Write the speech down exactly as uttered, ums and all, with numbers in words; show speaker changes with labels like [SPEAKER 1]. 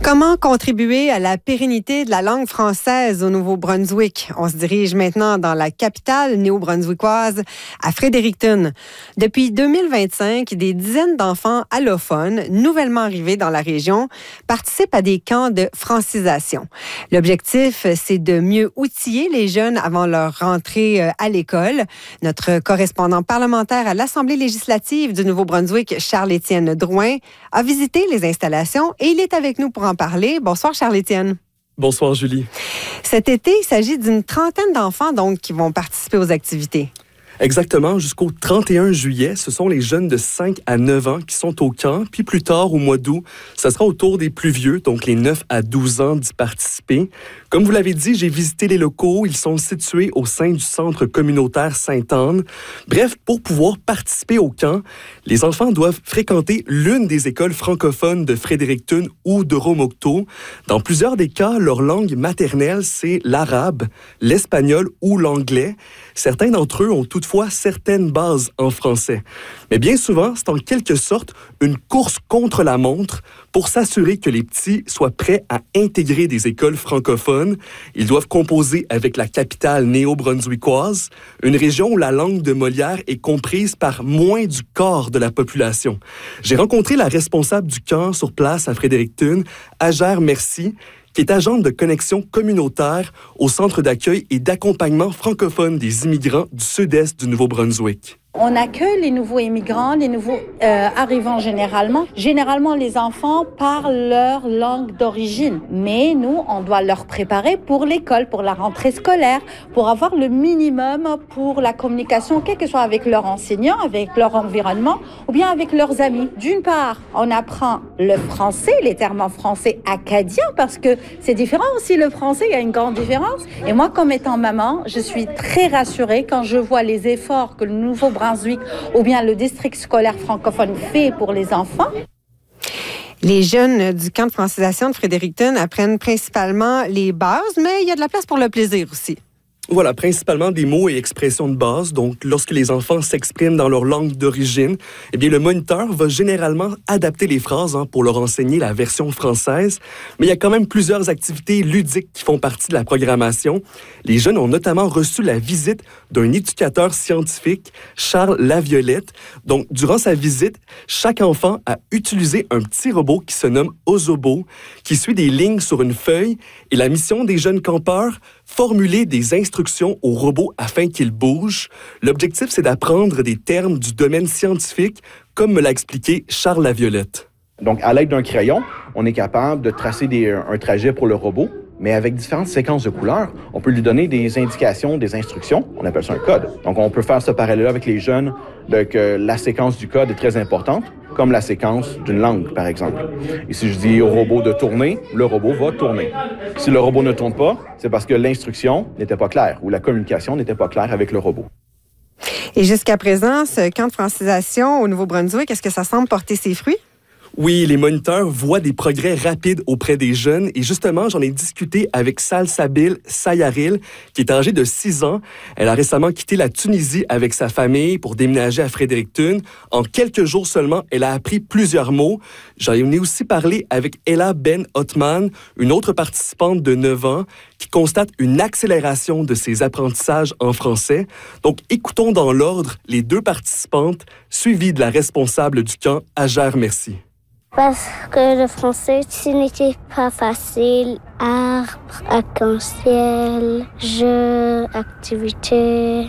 [SPEAKER 1] Comment contribuer à la pérennité de la langue française au Nouveau-Brunswick? On se dirige maintenant dans la capitale néo-brunswickoise, à Fredericton. Depuis deux mille vingt-cinq, des dizaines d'enfants allophones, nouvellement arrivés dans la région, participent à des camps de francisation. L'objectif, c'est de mieux outiller les jeunes avant leur rentrée à l'école. Notre correspondant parlementaire à l'Assemblée législative du Nouveau-Brunswick, Charles-Étienne Drouin, a visité les installations et il est avec nous pour en parler. Bonsoir, Charles-Étienne.
[SPEAKER 2] Bonsoir, Julie.
[SPEAKER 1] Cet été, il s'agit d'une trentaine d'enfants donc qui vont participer aux activités.
[SPEAKER 2] Exactement, jusqu'au trente et un juillet, ce sont les jeunes de cinq à neuf ans qui sont au camp. Puis plus tard, au mois d'août, ce sera au tour des plus vieux, donc les neuf à douze ans, d'y participer. Comme vous l'avez dit, j'ai visité les locaux. Ils sont situés au sein du centre communautaire Sainte-Anne. Bref, pour pouvoir participer au camp, les enfants doivent fréquenter l'une des écoles francophones de Fredericton ou de Romocto. Dans plusieurs des cas, leur langue maternelle, c'est l'arabe, l'espagnol ou l'anglais. Certains d'entre eux ont toutefois certaines bases en français. Mais bien souvent, c'est en quelque sorte une course contre la montre pour s'assurer que les petits soient prêts à intégrer des écoles francophones. Ils doivent composer avec la capitale néo-brunswickoise, une région où la langue de Molière est comprise par moins du quart de la population. J'ai rencontré la responsable du camp sur place à Fredericton, Agère Merci, qui est agente de connexion communautaire au Centre d'accueil et d'accompagnement francophone des immigrants du sud-est du Nouveau-Brunswick.
[SPEAKER 3] On accueille les nouveaux immigrants, les nouveaux euh, arrivants généralement. Généralement, les enfants parlent leur langue d'origine. Mais nous, on doit leur préparer pour l'école, pour la rentrée scolaire, pour avoir le minimum pour la communication, quel que soit avec leurs enseignants, avec leur environnement ou bien avec leurs amis. D'une part, on apprend le français, les termes en français acadien, parce que c'est différent aussi le français, il y a une grande différence. Et moi, comme étant maman, je suis très rassurée quand je vois les efforts que le Nouveau-Brunswick ou bien le district scolaire francophone fait pour les enfants.
[SPEAKER 1] Les jeunes du camp de francisation de Fredericton apprennent principalement les bases, mais il y a de la place pour le plaisir aussi.
[SPEAKER 2] Voilà, principalement des mots et expressions de base. Donc, lorsque les enfants s'expriment dans leur langue d'origine, eh bien, le moniteur va généralement adapter les phrases hein, pour leur enseigner la version française. Mais il y a quand même plusieurs activités ludiques qui font partie de la programmation. Les jeunes ont notamment reçu la visite d'un éducateur scientifique, Charles Laviolette. Donc, durant sa visite, chaque enfant a utilisé un petit robot qui se nomme Ozobo, qui suit des lignes sur une feuille. Et la mission des jeunes campeurs, formuler des instructions au robot afin qu'il bouge. L'objectif, c'est d'apprendre des termes du domaine scientifique, comme me l'a expliqué Charles Laviolette.
[SPEAKER 4] Donc, à l'aide d'un crayon, on est capable de tracer des, un trajet pour le robot, mais avec différentes séquences de couleurs, on peut lui donner des indications, des instructions. On appelle ça un code. Donc, on peut faire ce parallèle avec les jeunes, de que la séquence du code est très importante, comme la séquence d'une langue, par exemple. Et si je dis au robot de tourner, le robot va tourner. Si le robot ne tourne pas, c'est parce que l'instruction n'était pas claire ou la communication n'était pas claire avec le robot.
[SPEAKER 1] Et jusqu'à présent, ce camp de francisation au Nouveau-Brunswick, est-ce que ça semble porter ses fruits?
[SPEAKER 2] Oui, les moniteurs voient des progrès rapides auprès des jeunes et justement, j'en ai discuté avec Salsabil Sayaril, qui est âgée de six ans. Elle a récemment quitté la Tunisie avec sa famille pour déménager à Fredericton. En quelques jours seulement, elle a appris plusieurs mots. J'en ai aussi parlé avec Ella Ben Othman, une autre participante de neuf ans, qui constate une accélération de ses apprentissages en français. Donc, écoutons dans l'ordre les deux participantes, suivies de la responsable du camp, Agère Merci.
[SPEAKER 5] Parce que le français, ce n'était pas facile. Arbre, arc-en-ciel, jeux, activités.